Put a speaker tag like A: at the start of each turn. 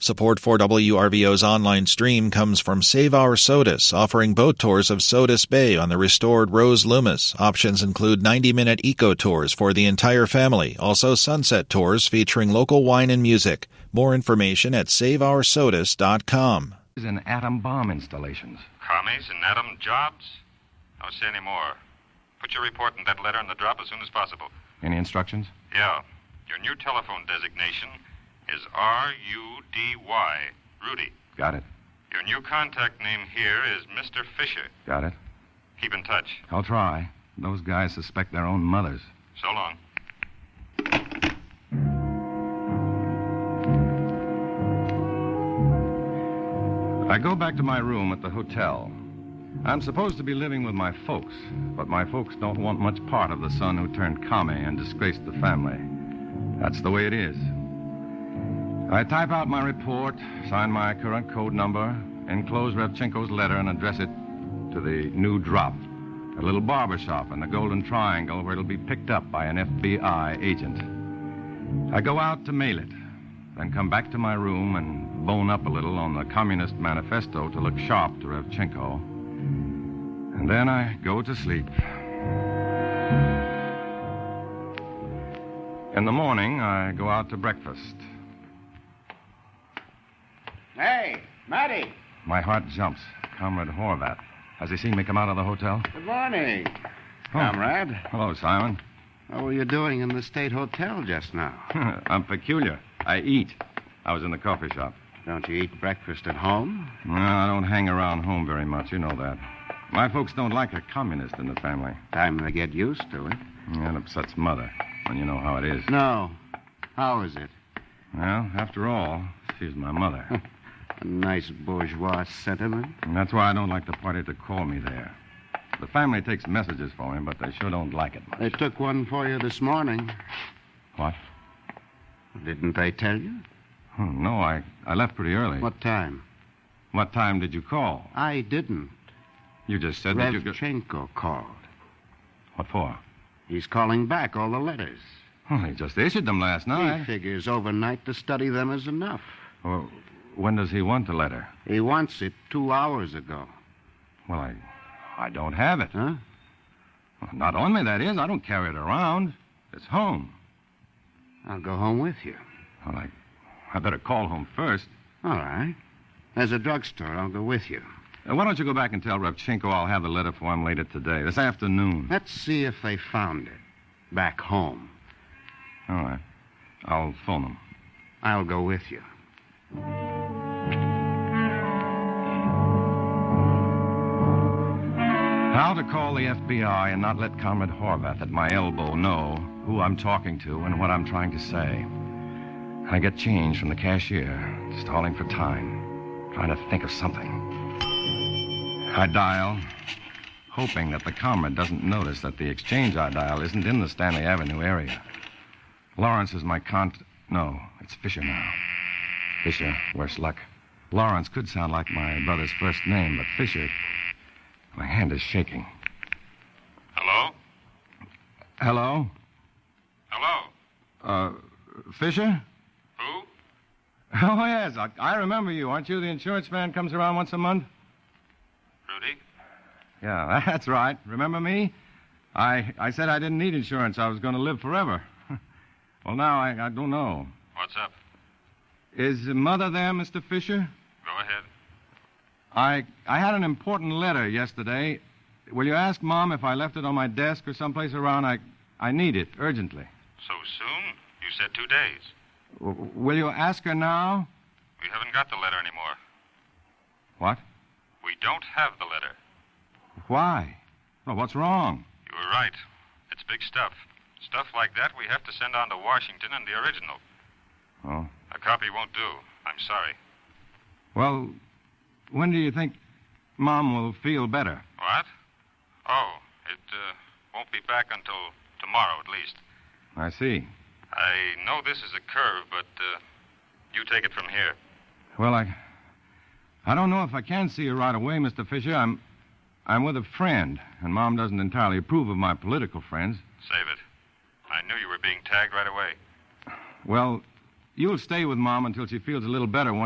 A: Support for WRVO's online stream comes from Save Our Sodus, offering boat tours of Sodus Bay on the restored Rose Loomis. Options include 90-minute eco tours for the entire family, also sunset tours featuring local wine and music. More information at SaveOurSodus.com.
B: In atom bomb installations.
C: Commies and atom jobs? Don't say any more. Put your report in that letter in the drop as soon as possible.
B: Any instructions?
C: Yeah. Your new telephone designation is R-U-D-Y, Rudy.
B: Got it.
C: Your new contact name here is Mr. Fisher.
B: Got it.
C: Keep in touch.
B: I'll try. Those guys suspect their own mothers.
C: So long.
B: I go back to my room at the hotel. I'm supposed to be living with my folks, but my folks don't want much part of the son who turned commie and disgraced the family. That's the way it is. I type out my report, sign my current code number, enclose Revchenko's letter, and address it to the new drop, a little barber shop in the Golden Triangle where it'll be picked up by an FBI agent. I go out to mail it, then come back to my room and bone up a little on the Communist Manifesto to look sharp to Revchenko. And then I go to sleep. In the morning, I go out to breakfast.
D: Hey, Matty.
B: My heart jumps. Comrade Horvath. Has he seen me come out of the hotel?
D: Good morning,
B: Oh.
D: comrade.
B: Hello, Simon.
D: What were you doing in the State Hotel just now?
B: I'm peculiar. I eat. I was in the coffee shop.
D: Don't you eat breakfast at home?
B: No, I don't hang around home very much. You know that. My folks don't like a communist in the family.
D: Time to get used to it.
B: It upsets Mother, and you know how it is.
D: No. How is it?
B: Well, after all, she's my mother.
D: A nice bourgeois sentiment.
B: And that's why I don't like the party to call me there. The family takes messages for me, but they sure don't like it much.
D: They took one for you this morning.
B: What?
D: Didn't they tell you?
B: No, I left pretty early.
D: What time?
B: What time did you call?
D: I didn't.
B: You just said that you...
D: Revchenko called.
B: What for?
D: He's calling back all the letters.
B: Well, he just issued them last night.
D: He figures overnight to study them is enough.
B: Well, when does he want the letter?
D: He wants it 2 hours ago.
B: Well, I don't have it.
D: Huh?
B: Well, not on me, that is. I don't carry it around. It's home.
D: I'll go home with you.
B: Well, I better call home first.
D: All right. There's a drugstore. I'll go with you.
B: Why don't you go back and tell Revchenko I'll have the letter for him later today, this afternoon.
D: Let's see if they found it. Back home.
B: All right. I'll phone him.
D: I'll go with you.
B: How to call the FBI and not let Comrade Horvath at my elbow know who I'm talking to and what I'm trying to say. I get change from the cashier, stalling for time, trying to think of something. I dial, hoping that the comrade doesn't notice that the exchange I dial isn't in the Stanley Avenue area. Lawrence is my No, it's Fisher now. Fisher, worse luck. Lawrence could sound like my brother's first name, but Fisher... My hand is shaking.
C: Hello?
B: Hello?
C: Hello?
B: Fisher?
C: Who?
B: Oh, yes. I remember you. Aren't you the insurance man comes around once a month?
C: Rudy?
B: Yeah, that's right. Remember me? I said I didn't need insurance. I was going to live forever. Well, now I don't know.
C: What's up?
B: Is Mother there, Mr. Fisher?
C: Go ahead.
B: I had an important letter yesterday. Will you ask Mom if I left it on my desk or someplace around? I need it urgently.
C: So soon? You said 2 days.
B: Will you ask her now?
C: We haven't got the letter anymore.
B: What?
C: We don't have the letter.
B: Why? Well, what's wrong?
C: You were right. It's big stuff. Stuff like that we have to send on to Washington in the original.
B: Oh.
C: A copy won't do. I'm sorry.
B: Well, when do you think Mom will feel better?
C: What? Oh, it won't be back until tomorrow at least.
B: I see.
C: I know this is a curve, but you take it from here.
B: Well, I don't know if I can see her right away, Mr. Fisher. I'm with a friend, and Mom doesn't entirely approve of my political friends.
C: Save it. I knew you were being tagged right away.
B: Well, you'll stay with Mom until she feels a little better.